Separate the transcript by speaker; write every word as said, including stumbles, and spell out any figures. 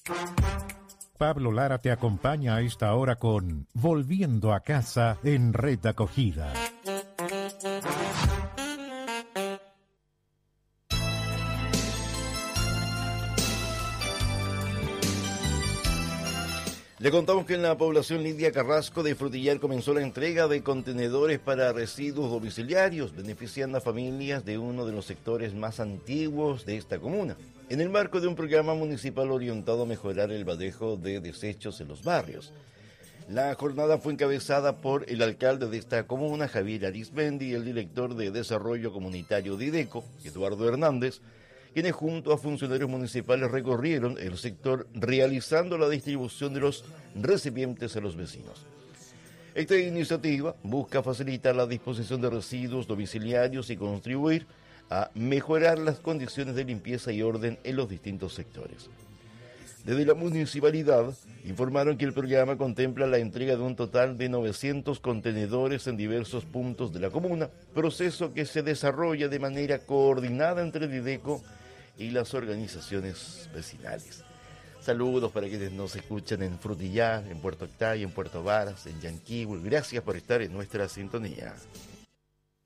Speaker 1: Pablo Lara te acompaña a esta hora con Volviendo a Casa en Red Acogida.
Speaker 2: Le contamos que en la población Lidia Carrasco de Frutillar comenzó la entrega de contenedores para residuos domiciliarios, beneficiando a familias de uno de los sectores más antiguos de esta comuna, en el marco de un programa municipal orientado a mejorar el manejo de desechos en los barrios. La jornada fue encabezada por el alcalde de esta comuna, Javier Arismendi, y el director de Desarrollo Comunitario de IDECO, Eduardo Hernández, quienes junto a funcionarios municipales recorrieron el sector realizando la distribución de los recipientes a los vecinos. Esta iniciativa busca facilitar la disposición de residuos domiciliarios y contribuir a mejorar las condiciones de limpieza y orden en los distintos sectores. Desde la municipalidad informaron que el programa contempla la entrega de un total de novecientos contenedores en diversos puntos de la comuna, proceso que se desarrolla de manera coordinada entre el IDECO y las organizaciones vecinales. Saludos para quienes nos escuchan en Frutillar, en Puerto Octay, en Puerto Varas, en Yanquihue. Gracias por estar en nuestra sintonía.